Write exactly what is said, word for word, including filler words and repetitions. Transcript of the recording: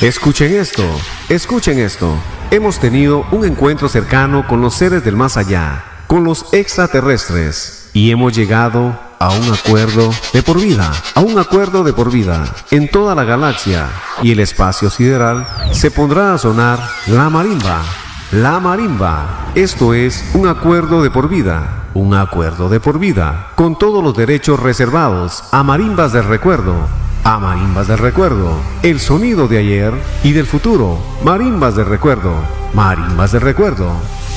Escuchen esto, escuchen esto. Hemos tenido un encuentro cercano con los seres del más allá, con los extraterrestres, y hemos llegado a un acuerdo de por vida, a un acuerdo de por vida en toda la galaxia, y el espacio sideral se pondrá a sonar la marimba, la marimba. Esto es un acuerdo de por vida, un acuerdo de por vida, con todos los derechos reservados a marimbas del recuerdo. A marimbas del recuerdo, el sonido de ayer y del futuro. Marimbas del recuerdo, marimbas del recuerdo.